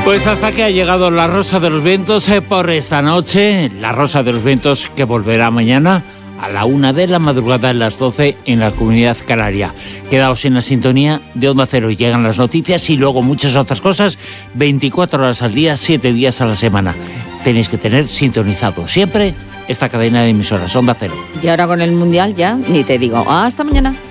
Pues hasta que ha llegado la Rosa de los Vientos por esta noche. La Rosa de los Vientos que volverá mañana a la 1 de la madrugada, a las 12 en la Comunidad Canaria. Quedaos en la sintonía de Onda Cero. Llegan las noticias y luego muchas otras cosas, 24 horas al día, 7 días a la semana. Tenéis que tener sintonizado siempre esta cadena de emisoras, Onda Cero. Y ahora con el Mundial ya, ni te digo. Hasta mañana.